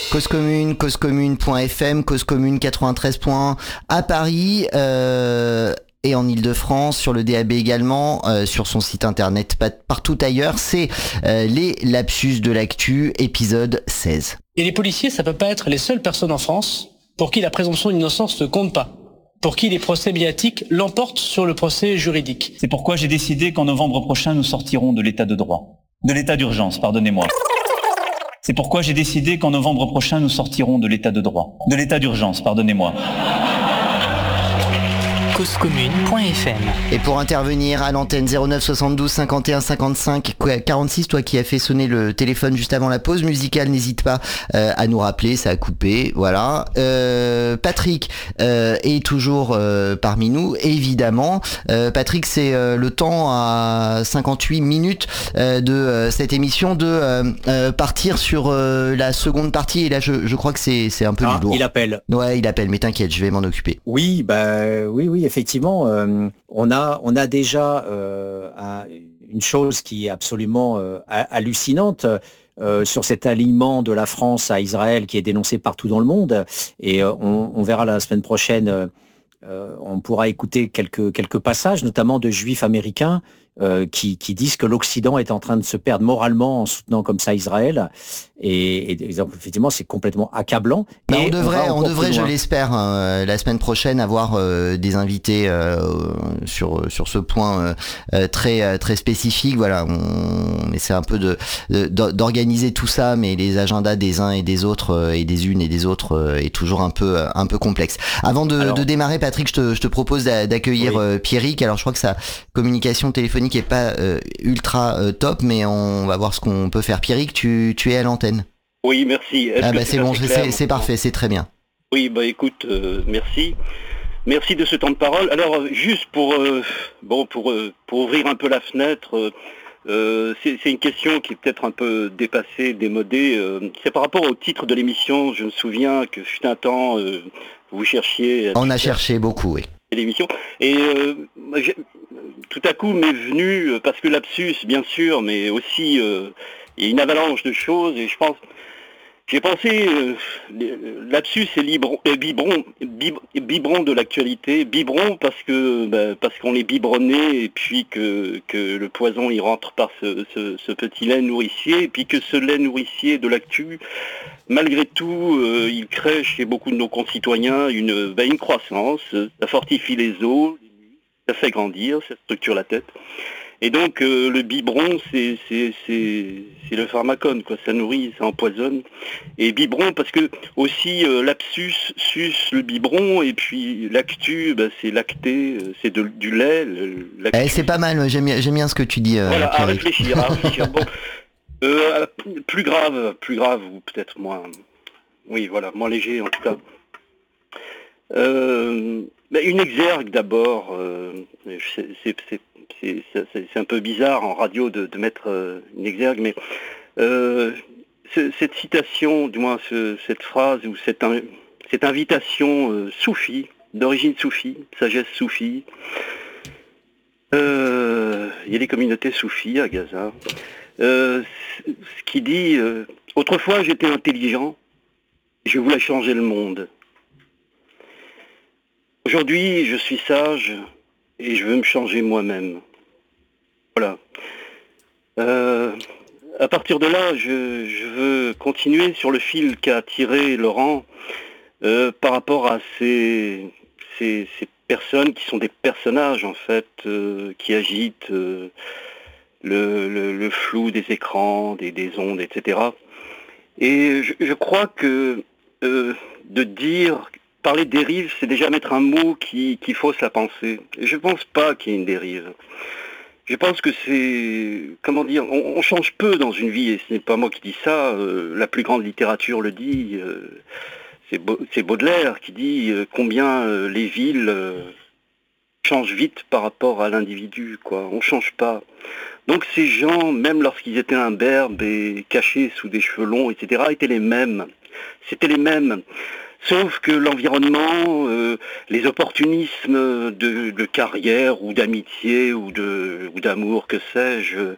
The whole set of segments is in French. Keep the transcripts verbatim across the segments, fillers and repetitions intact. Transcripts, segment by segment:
Cause Commune, cause commune point f m, Cause Commune quatre-vingt-treize point un à Paris. Euh... et en Ile-de-France, sur le D A B également, euh, sur son site internet, pas partout ailleurs. C'est euh, les lapsus de l'actu, épisode seize. Et les policiers, ça peut pas être les seules personnes en France pour qui la présomption d'innocence ne compte pas, pour qui les procès médiatiques l'emportent sur le procès juridique. C'est pourquoi j'ai décidé qu'en novembre prochain, nous sortirons de l'état de droit. De l'état d'urgence, pardonnez-moi. C'est pourquoi j'ai décidé qu'en novembre prochain, nous sortirons de l'état de droit. De l'état d'urgence, pardonnez-moi. cause commune point f m. Et pour intervenir à l'antenne zéro neuf soixante-douze cinquante et un cinquante-cinq quarante-six, toi qui as fait sonner le téléphone juste avant la pause musicale, n'hésite pas euh, à nous rappeler, ça a coupé, voilà. Euh, Patrick euh, est toujours euh, parmi nous, évidemment. Euh, Patrick, c'est euh, le temps à cinquante-huit minutes euh, de euh, cette émission de euh, euh, partir sur euh, la seconde partie, et là je, je crois que c'est, c'est un peu ah, du lourd. Il appelle. Ouais, il appelle, mais t'inquiète, je vais m'en occuper. Oui, bah oui, oui. Effectivement, euh, on a on a déjà euh, un, une chose qui est absolument euh, hallucinante euh, sur cet alignement de la France à Israël qui est dénoncé partout dans le monde, et euh, on, on verra la semaine prochaine. Euh, on pourra écouter quelques quelques passages, notamment de juifs américains euh, qui qui disent que l'Occident est en train de se perdre moralement en soutenant comme ça Israël. Et, et effectivement, c'est complètement accablant. Bah, et on devrait, on, on devrait, je l'espère, hein, la semaine prochaine avoir euh, des invités euh, sur sur ce point euh, très très spécifique. Voilà, on essaie un peu de, de d'organiser tout ça, mais les agendas des uns et des autres euh, et des unes et des autres euh, est toujours un peu un peu complexe. Avant de, Alors, de démarrer, Patrick, je te, je te propose d'accueillir oui. euh, Pierrick. Alors, je crois que sa communication téléphonique est pas euh, ultra euh, top, mais on va voir ce qu'on peut faire. Pierrick, tu tu es à l'antenne. Oui, merci. Est-ce ah bah c'est, c'est bon, c'est, c'est parfait, c'est très bien. Oui, bah écoute, euh, merci. Merci de ce temps de parole. Alors, juste pour euh, bon pour euh, pour ouvrir un peu la fenêtre, euh, c'est, c'est une question qui est peut-être un peu dépassée, démodée. Euh, c'est par rapport au titre de l'émission. Je me souviens que fut un temps, euh, vous cherchiez. On a cherché beaucoup, oui. L'émission. Et euh, tout à coup m'est venu, parce que lapsus, bien sûr, mais aussi euh, il y a une avalanche de choses, et je pense. J'ai pensé, euh, lapsus et libron, euh, biberon, bib, biberon de l'actualité, biberon parce que bah, parce qu'on est biberonné, et puis que, que le poison il rentre par ce, ce, ce petit lait nourricier, et puis que ce lait nourricier de l'actu, malgré tout, euh, il crée chez beaucoup de nos concitoyens une, bah, une croissance, ça fortifie les os, ça fait grandir, ça structure la tête. Et donc euh, le biberon, c'est, c'est, c'est, c'est le pharmacone, quoi. Ça nourrit, ça empoisonne. Et biberon, parce que aussi euh, lapsus, sus, le biberon, et puis l'actu, bah, c'est lacté, c'est de, du lait. Eh, c'est pas mal, j'aime, j'aime bien ce que tu dis. Euh, voilà, à réfléchir, à réfléchir. Bon, euh, plus grave, plus grave, ou peut-être moins, oui, voilà, moins léger en tout cas. Euh, bah, une exergue d'abord, euh, c'est, c'est, c'est C'est, c'est, c'est un peu bizarre en radio de, de mettre euh, une exergue, mais euh, ce, cette citation, du moins ce, cette phrase ou cette, in, cette invitation euh, soufie, d'origine soufie, sagesse soufie, euh, il y a des communautés soufis à Gaza, euh, ce qui dit euh, « Autrefois j'étais intelligent, je voulais changer le monde. Aujourd'hui je suis sage, et je veux me changer moi-même. » Voilà. Euh, à partir de là, je, je veux continuer sur le fil qu'a tiré Laurent euh, par rapport à ces, ces, ces personnes qui sont des personnages, en fait, euh, qui agitent euh, le, le, le flou des écrans, des, des ondes, et cetera. Et je, je crois que euh, de dire... Parler de dérive, c'est déjà mettre un mot qui, qui fausse la pensée. Et je ne pense pas qu'il y ait une dérive. Je pense que c'est... Comment dire, on, on change peu dans une vie, et ce n'est pas moi qui dis ça, euh, la plus grande littérature le dit, euh, c'est, Ba- c'est Baudelaire qui dit euh, combien euh, les villes euh, changent vite par rapport à l'individu, quoi. On ne change pas. Donc ces gens, même lorsqu'ils étaient imberbes et cachés sous des cheveux longs, et cetera, étaient les mêmes. C'était les mêmes. Sauf que l'environnement, euh, les opportunismes de, de carrière ou d'amitié ou, de, ou d'amour, que sais-je,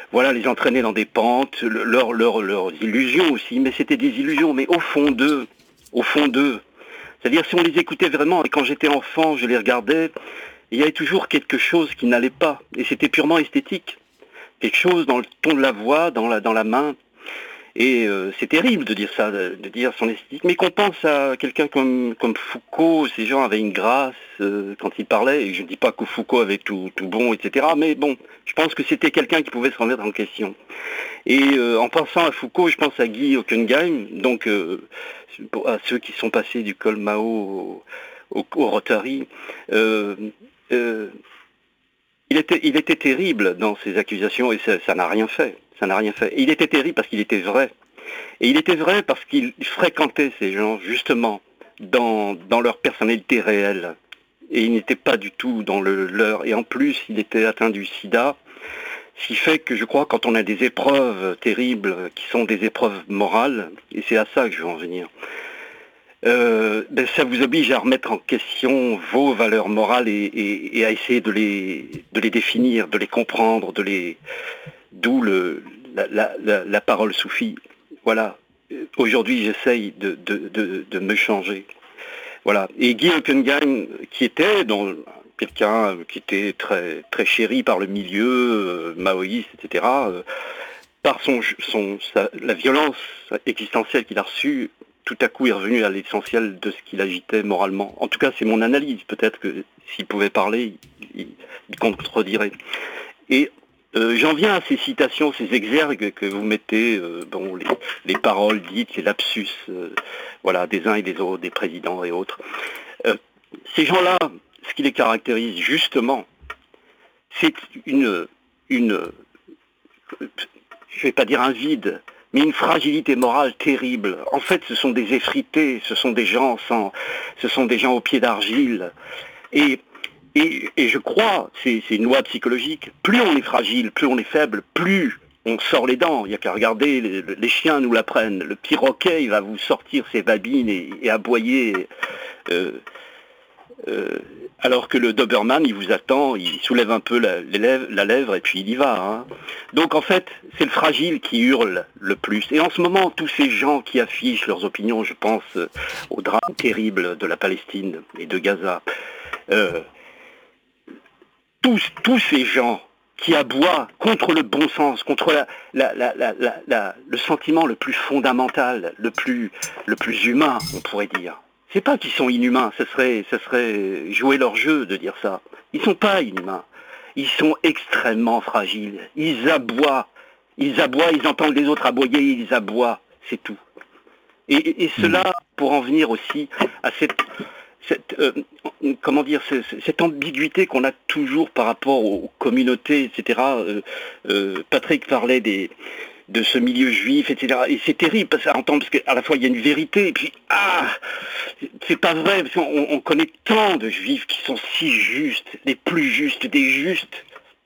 voilà, les entraîner dans des pentes, leurs leur, leurs illusions aussi, mais c'était des illusions, mais au fond d'eux, au fond d'eux. C'est-à-dire si on les écoutait vraiment, et quand j'étais enfant, je les regardais, il y avait toujours quelque chose qui n'allait pas, et c'était purement esthétique. Quelque chose dans le ton de la voix, dans la, dans la main. Et euh, c'est terrible de dire ça, de, de dire son esthétique. Mais qu'on pense à quelqu'un comme, comme Foucault, ces gens avaient une grâce euh, quand ils parlaient, et je ne dis pas que Foucault avait tout, tout bon, et cetera. Mais bon, je pense que c'était quelqu'un qui pouvait se remettre en question. Et euh, en pensant à Foucault, je pense à Guy Hockenheim, donc euh, à ceux qui sont passés du col Mao au, au, au Rotary. Euh, euh, il, était, il était terrible dans ses accusations, et ça, ça n'a rien fait. Ça n'a rien fait. Et il était terrible parce qu'il était vrai. Et il était vrai parce qu'il fréquentait ces gens, justement, dans, dans leur personnalité réelle. Et il n'était pas du tout dans le leur. Et en plus, il était atteint du sida. Ce qui fait que je crois, quand on a des épreuves terribles, qui sont des épreuves morales, et c'est à ça que je veux en venir, euh, ben ça vous oblige à remettre en question vos valeurs morales et, et, et à essayer de les, de les définir, de les comprendre, de les... D'où le, la, la, la, la parole soufie. Voilà. Aujourd'hui, j'essaye de, de, de, de me changer. Voilà. Et Guy Hockenheim, qui était dans, quelqu'un qui était très, très chéri par le milieu euh, maoïste, et cetera, euh, par son, son, sa, la violence existentielle qu'il a reçue, tout à coup est revenu à l'essentiel de ce qu'il agitait moralement. En tout cas, c'est mon analyse. Peut-être que s'il pouvait parler, il, il contredirait. Et Euh, j'en viens à ces citations, ces exergues que vous mettez, euh, bon, les, les paroles dites, les lapsus, euh, voilà, des uns et des autres, des présidents et autres. Euh, ces gens-là, ce qui les caractérise justement, c'est une, une, je vais pas dire un vide, mais une fragilité morale terrible. En fait, ce sont des effrités, ce sont des gens sans, ce sont des gens aux pieds d'argile. Et Et, et je crois, c'est, c'est une loi psychologique, plus on est fragile, plus on est faible, plus on sort les dents. Il n'y a qu'à regarder, les, les chiens nous l'apprennent. Le petit roquet, il va vous sortir ses babines et, et aboyer. Euh, euh, alors que le Doberman, il vous attend, il soulève un peu la, les lèvres, la lèvre et puis il y va. Hein. Donc en fait, c'est le fragile qui hurle le plus. Et en ce moment, tous ces gens qui affichent leurs opinions, je pense au drame terrible de la Palestine et de Gaza, euh, Tous, tous ces gens qui aboient contre le bon sens, contre la, la, la, la, la, la, le sentiment le plus fondamental, le plus, le plus humain, on pourrait dire. C'est pas qu'ils sont inhumains, ce serait, ce serait jouer leur jeu de dire ça. Ils sont pas inhumains. Ils sont extrêmement fragiles. Ils aboient. Ils aboient, ils entendent les autres aboyer, ils aboient. C'est tout. Et, et, et cela, pour en venir aussi à cette... Cette, euh, comment dire, cette ambiguïté qu'on a toujours par rapport aux communautés, et cetera. Euh, euh, Patrick parlait des, de ce milieu juif, et cetera. Et c'est terrible parce qu'à entendre, parce qu'à la fois il y a une vérité, et puis ah, c'est pas vrai, parce qu'on on connaît tant de juifs qui sont si justes, les plus justes des justes.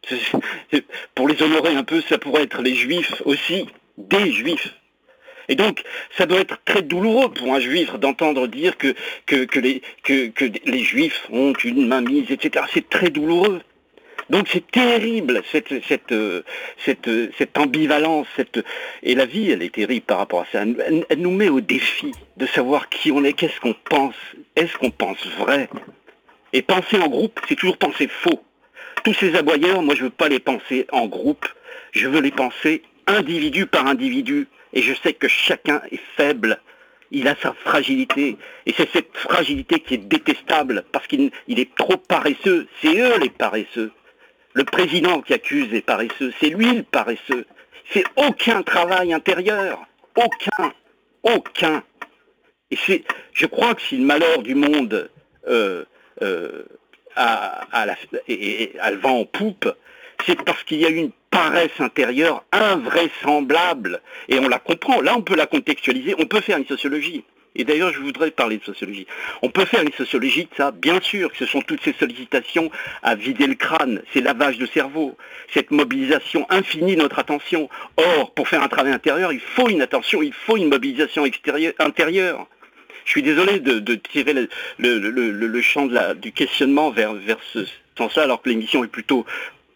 Pour les honorer un peu, ça pourrait être les juifs aussi, des juifs. Et donc, ça doit être très douloureux pour un juif d'entendre dire que, que, que, les, que, que les juifs ont une mainmise, et cetera. C'est très douloureux. Donc c'est terrible, cette, cette, cette, cette ambivalence. Cette... Et la vie, elle est terrible par rapport à ça. Elle, elle nous met au défi de savoir qui on est, qu'est-ce qu'on pense, est-ce qu'on pense vrai. Et penser en groupe, c'est toujours penser faux. Tous ces aboyeurs, moi je ne veux pas les penser en groupe, je veux les penser individu par individu. Et je sais que chacun est faible, il a sa fragilité. Et c'est cette fragilité qui est détestable, parce qu'il il est trop paresseux. C'est eux les paresseux. Le président qui accuse les paresseux, c'est lui le paresseux. C'est aucun travail intérieur. Aucun. Aucun. Et c'est, je crois que si le malheur du monde euh, euh, a, a, la, et, et, a le vent en poupe, c'est parce qu'il y a eu une paresse intérieure invraisemblable. Et on la comprend. Là, on peut la contextualiser. On peut faire une sociologie. Et d'ailleurs, je voudrais parler de sociologie. On peut faire une sociologie de ça, bien sûr, que ce sont toutes ces sollicitations à vider le crâne, ces lavages de cerveau, cette mobilisation infinie de notre attention. Or, pour faire un travail intérieur, il faut une attention, il faut une mobilisation extérieure, intérieure. Je suis désolé de, de tirer le, le, le, le, le champ de la, du questionnement vers, vers ce sens-là, alors que l'émission est plutôt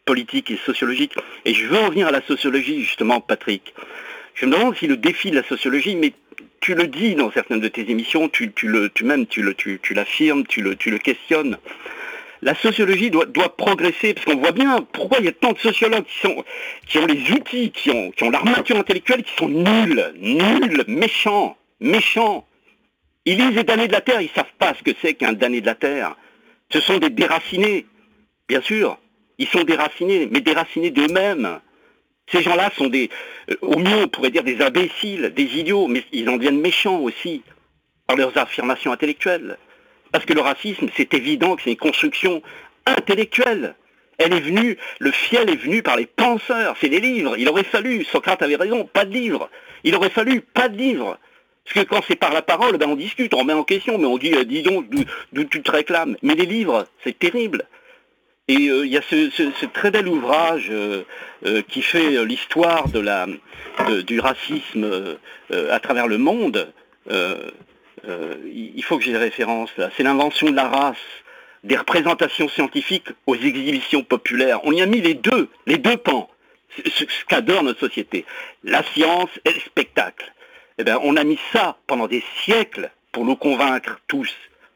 politique et sociologique. Et je veux en venir à la sociologie, justement, Patrick. Je me demande si le défi de la sociologie, mais tu le dis dans certaines de tes émissions, tu, tu le, tu même, tu le, tu, tu l'affirmes, tu le, tu le questionnes. La sociologie doit, doit progresser, parce qu'on voit bien pourquoi il y a tant de sociologues qui, sont, qui ont les outils, qui ont, qui ont l'armature intellectuelle, qui sont nuls, nuls, méchants, méchants. Ils lisent les damnés de la Terre, ils ne savent pas ce que c'est qu'un damné de la Terre. Ce sont des déracinés, bien sûr. Ils sont déracinés, mais déracinés d'eux-mêmes. Ces gens-là sont des, euh, au mieux on pourrait dire des imbéciles, des idiots, mais ils en deviennent méchants aussi, par leurs affirmations intellectuelles. Parce que le racisme, c'est évident que c'est une construction intellectuelle. Elle est venue, le fiel est venu par les penseurs, c'est les livres. Il aurait fallu, Socrate avait raison, pas de livres. Il aurait fallu pas de livres. Parce que quand c'est par la parole, ben on discute, on remet en question, mais on dit, euh, dis donc, d'où tu te réclames. Mais les livres, c'est terrible. Et il euh, y a ce, ce, ce très bel ouvrage euh, euh, qui fait euh, l'histoire de la, de, du racisme euh, à travers le monde. Euh, euh, il faut que j'ai des références là. C'est l'invention de la race, des représentations scientifiques aux exhibitions populaires. On y a mis les deux, les deux pans. Ce, ce qu'adore notre société, la science et le spectacle. Eh bien, on a mis ça pendant des siècles pour nous convaincre tous.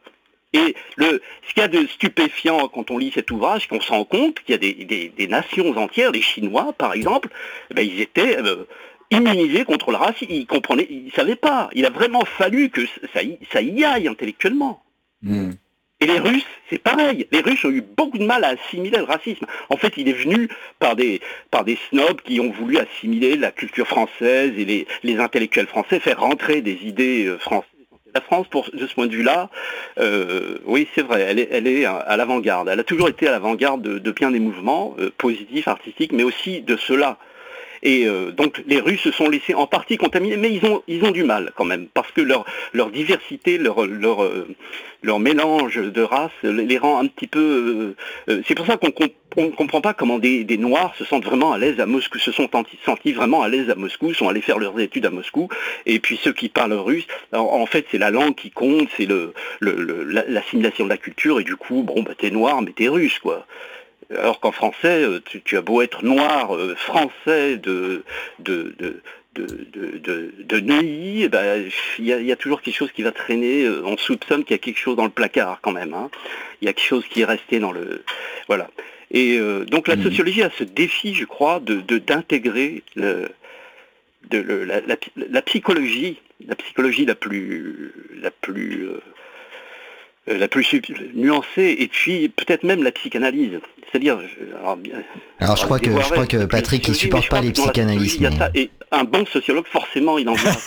Et le, ce qu'il y a de stupéfiant quand on lit cet ouvrage, qu'on se rend compte qu'il y a des, des, des nations entières, les Chinois par exemple, eh bien, ils étaient euh, immunisés contre le racisme, ils comprenaient, ils ne savaient pas. Il a vraiment fallu que ça y, ça y aille intellectuellement. Mmh. Et les Russes, c'est pareil. Les Russes ont eu beaucoup de mal à assimiler le racisme. En fait, il est venu par des, par des snobs qui ont voulu assimiler la culture française et les, les intellectuels français, faire rentrer des idées euh, françaises. La France, pour, de ce point de vue-là, euh, oui, c'est vrai, elle est, elle est à, à l'avant-garde. Elle a toujours été à l'avant-garde de, de bien des mouvements euh, positifs, artistiques, mais aussi de ceux-là. Et euh, donc les Russes se sont laissés en partie contaminer, mais ils ont, ils ont du mal quand même, parce que leur, leur diversité, leur, leur, euh, leur mélange de races les rend un petit peu... Euh, euh, c'est pour ça qu'on ne comprend pas comment des, des Noirs se sentent vraiment à l'aise à Moscou, se sont sentis vraiment à l'aise à Moscou, sont allés faire leurs études à Moscou, et puis ceux qui parlent russe, alors, en fait c'est la langue qui compte, c'est le, le, le, l'assimilation de la culture, et du coup, bon, bah, t'es noir, mais t'es russe, quoi. Alors qu'en français, tu, tu as beau être noir, euh, français de, de, de, de, de, de, de Neuilly, il ben, y, a, y a toujours quelque chose qui va traîner, euh, on soupçonne qu'il y a quelque chose dans le placard quand même, hein. Il y a quelque chose qui est resté dans le... Voilà. Et euh, donc la sociologie a ce défi, je crois, de, de, d'intégrer le, de, le, la, la, la psychologie, la psychologie la plus... La plus euh, la plus nuancée, et puis peut-être même la psychanalyse. C'est-à-dire... Alors, alors je crois que, je crois que Patrick, il ne supporte pas les psychanalystes. Mais... Et un bon sociologue, forcément, il en vient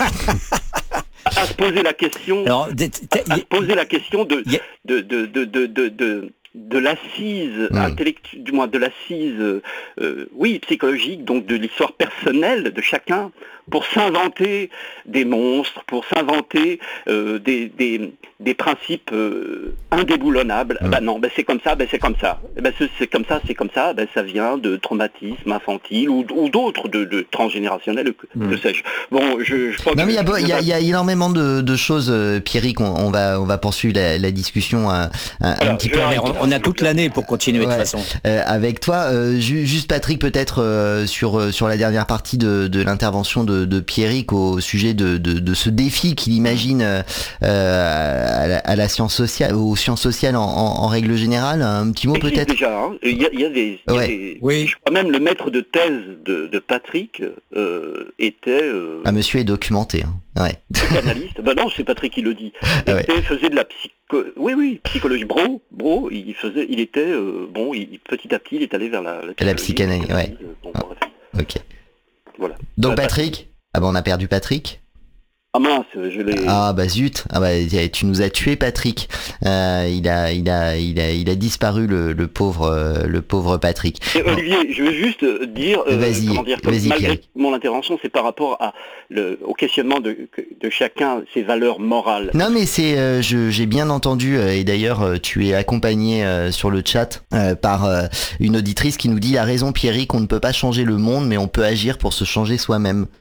à se poser la question, alors, à, à se poser la question de, de, de, de, de, de, de de l'assise mmh. intellectuelle, du moins de l'assise, euh, oui, psychologique, donc de l'histoire personnelle de chacun, pour s'inventer des monstres, pour s'inventer euh, des, des, des principes euh, indéboulonnables. Mmh. Ben non, ben c'est comme ça, ben c'est comme ça. Ben c'est, c'est comme ça, c'est comme ça, ben ça vient de traumatisme infantile ou, ou d'autres, de, de transgénérationnels, mmh. que sais-je. Bon, je, je crois non, que... mais il y, y, y a énormément de, de choses, euh, Pierrick, on, on, va, on va poursuivre la, la discussion un, un, Alors, un petit peu. Avec... On a toute l'année pour continuer ouais, de toute façon. Euh, avec toi, euh, ju- juste Patrick, peut-être euh, sur sur la dernière partie de, de l'intervention de, de Pierrick au sujet de, de, de ce défi qu'il imagine euh, à, la, à la science sociale, aux sciences sociales en, en, en règle générale. Un petit mot peut-être. Déjà, hein. il y a, il y a des, il y a ouais. des oui. Je crois même le maître de thèse de, de Patrick euh, était. Euh, ah, monsieur est documenté. Hein. Ouais. Psychanalyste. Ben non, c'est Patrick qui le dit. Il ouais. faisait de la psy. Oui, oui, psychologie. Bro, bro, il faisait, il était, euh, bon, il, petit à petit, il est allé vers la, la, la psychanalyse. Ouais. Euh, bon, ah. bref. Ok. Voilà. Donc Patrick, ah ben on a perdu Patrick. Ah mince, je l'ai. Ah bah zut, ah bah tu nous as tué Patrick. Euh, il a, il a, il a, il a disparu le, le pauvre, euh, le pauvre Patrick. Et Olivier, je veux juste dire, euh, vas-y, comment dire, comme vas-y, malgré Pierre. mon intervention, c'est par rapport à le, au questionnement de, de chacun, ses valeurs morales. Non mais c'est, euh, je, j'ai bien entendu euh, et d'ailleurs euh, tu es accompagné euh, sur le chat euh, par euh, une auditrice qui nous dit a raison Pierrick, on ne peut pas changer le monde, mais on peut agir pour se changer soi-même.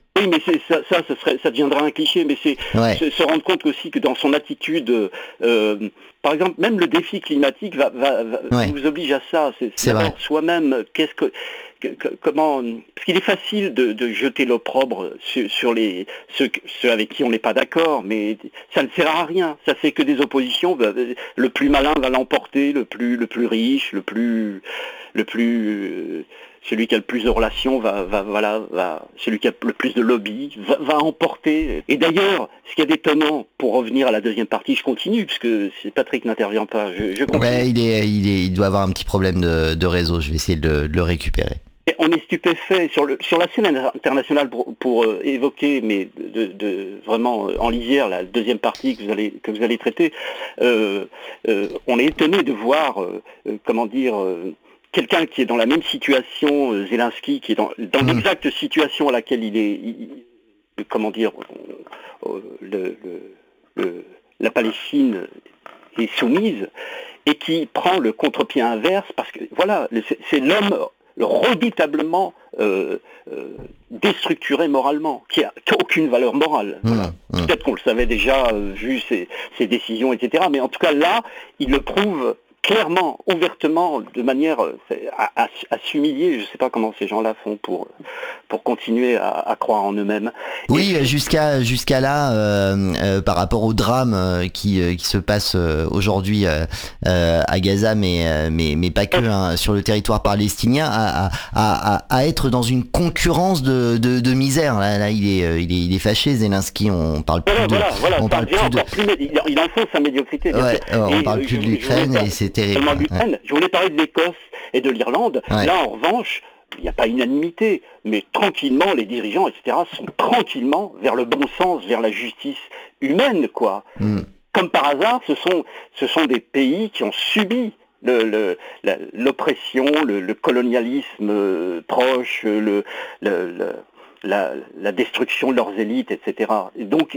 Oui, mais c'est, ça, ça, ça, serait, ça deviendra un cliché, mais c'est Ouais. se, se rendre compte aussi que dans son attitude, euh, par exemple, même le défi climatique va, va, va Ouais. vous oblige à ça. C'est, C'est d'abord vrai. soi-même, qu'est-ce que, que- que- comment, parce qu'il est facile de, de jeter l'opprobre sur, sur les ceux, ceux avec qui on n'est pas d'accord, mais ça ne sert à rien. Ça fait que des oppositions. Le plus malin va l'emporter, le plus, le plus riche, le plus, le plus euh, celui qui a le plus de relations va, va, voilà, va, celui qui a le plus de lobby va, va emporter. Et d'ailleurs, ce qui est étonnant, pour revenir à la deuxième partie, je continue, puisque c'est Patrick n'intervient pas, je, je continue. Ouais, il est, il est, il doit avoir un petit problème de, de réseau. Je vais essayer de le, de le récupérer. Et on est stupéfait sur, le, sur la scène internationale pour, pour euh, évoquer, mais de, de, vraiment euh, en lisière, la deuxième partie que vous allez, que vous allez traiter. Euh, euh, on est étonné de voir, euh, euh, comment dire, euh, quelqu'un qui est dans la même situation, euh, Zelensky, qui est dans, dans mmh. l'exacte situation à laquelle il est, il, comment dire, euh, le, le, le, la Palestine est soumise, et qui prend le contre-pied inverse, parce que voilà, c'est, c'est l'homme redoutablement euh, euh, déstructuré moralement, qui n'a aucune valeur morale. Mmh, voilà. mmh. Peut-être qu'on le savait déjà, euh, vu ses, ses décisions, et cetera. Mais en tout cas, là, il le prouve clairement, ouvertement, de manière euh, à, à, à s'humilier. Je ne sais pas comment ces gens-là font pour, pour continuer à, à croire en eux-mêmes. Oui, et jusqu'à jusqu'à là, euh, euh, par rapport au drame euh, qui euh, qui se passe euh, aujourd'hui euh, euh, à Gaza, mais euh, mais mais pas que hein, sur le territoire palestinien, à, à, à, à être dans une concurrence de, de, de misère. Là, là, il est il est il est fâché, Zelensky. On parle plus voilà, de, voilà, voilà, on parle plus de. Plus, il, il enfonce sa médiocrité. Ouais, on et, parle plus je, de l'Ukraine et c'est terrible. Ouais. Je voulais parler de l'Écosse et de l'Irlande. Ouais. Là, en revanche, il n'y a pas unanimité, mais tranquillement, les dirigeants, et cetera, sont tranquillement vers le bon sens, vers la justice humaine, quoi. Mm. Comme par hasard, ce sont, ce sont des pays qui ont subi le, le, la, l'oppression, le, le colonialisme euh, proche, le, le, le La, la destruction de leurs élites, et cetera. Et donc,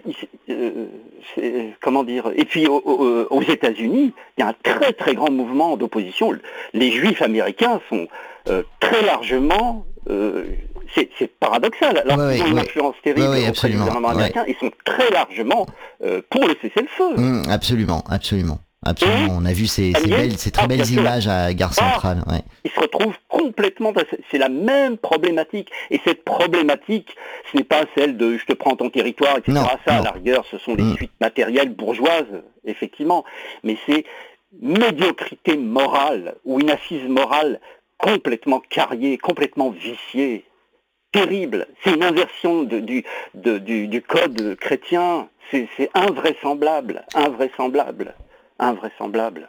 euh, c'est, comment dire. Et puis au, au, aux États-Unis, il y a un très très grand mouvement d'opposition. Les Juifs américains sont euh, très largement. Euh, c'est, c'est paradoxal. Alors ouais, qu'ils ont ouais, une ouais. influence terrible ouais, ouais, auprès du gouvernement américain, ouais. Ils sont très largement euh, pour le cessez-le-feu. Mmh, absolument, absolument. Absolument, on a vu ces, ces, belles, ces très belles ah, images à Gare Centrale. Ouais. Ils se retrouvent complètement, c'est la même problématique. Et cette problématique, ce n'est pas celle de je te prends ton territoire, et cetera. Non, Ça, non. à la rigueur, ce sont des mmh. suites matérielles bourgeoises, effectivement. Mais c'est médiocrité morale, ou une assise morale complètement carriée, complètement viciée. Terrible. C'est une inversion de, du, de, du, du code chrétien. C'est, c'est invraisemblable, invraisemblable. invraisemblable.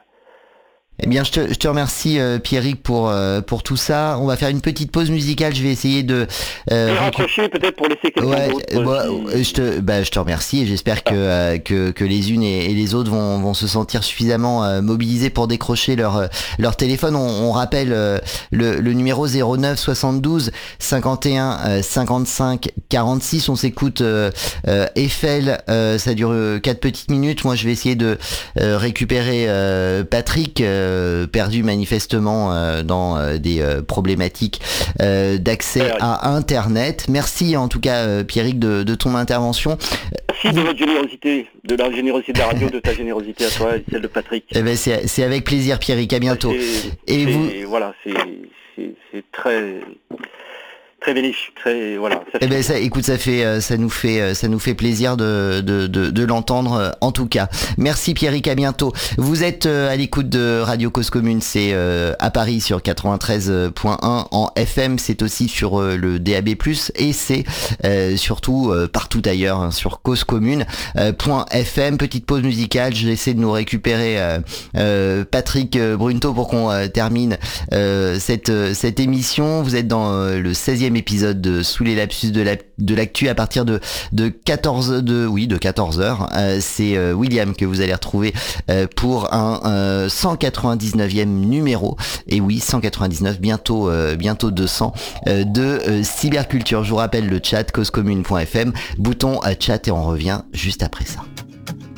Eh bien, je te, je te remercie, euh, Pierrick, pour euh, pour tout ça. On va faire une petite pause musicale. Je vais essayer de euh, raccrocher récup... peut-être pour laisser quelqu'un ouais, d'autre. Bah, si... je te, bah, je te remercie et j'espère que euh, que que les unes et, et les autres vont vont se sentir suffisamment euh, mobilisés pour décrocher leur euh, leur téléphone. On, on rappelle euh, le, le numéro zéro neuf soixante-douze cinquante et un cinquante-cinq quarante-six. On s'écoute euh, euh, Eiffel. Euh, ça dure quatre petites minutes. Moi, je vais essayer de euh, récupérer euh, Patrick. Euh, perdu manifestement euh, dans euh, des euh, problématiques euh, d'accès à Internet. Merci en tout cas euh, Pierrick de, de ton intervention. Merci de votre générosité, de la générosité de la radio, de ta générosité à toi et celle de Patrick. Eh ben c'est, c'est avec plaisir Pierrick, à bientôt. C'est, et c'est, vous voilà, c'est, c'est, c'est très très bénéfique, très voilà. Ça eh ben ça, écoute, ça fait, ça nous fait, ça nous fait plaisir de de de, de l'entendre. En tout cas, merci Pierrick, à bientôt. Vous êtes à l'écoute de Radio Cause Commune, c'est euh, à Paris sur quatre-vingt-treize point un en F M, c'est aussi sur euh, le D A B plus, et c'est euh, surtout euh, partout ailleurs hein, sur cause commune point F M. Petite pause musicale, j'essaie de nous récupérer euh, euh, Patrick Brunto pour qu'on euh, termine euh, cette cette émission. Vous êtes dans euh, le seizième épisode de Sous les lapsus de la de l'actu à partir de de quatorze de oui de quatorze heures. Euh, c'est euh, William que vous allez retrouver euh, pour un euh, cent quatre-vingt-dix-neuvième numéro, et oui cent quatre-vingt-dix-neuf, bientôt euh, bientôt deux cents euh, de euh, cyberculture. Je vous rappelle le chat cause commune point F M, bouton euh, chat, et on revient juste après ça.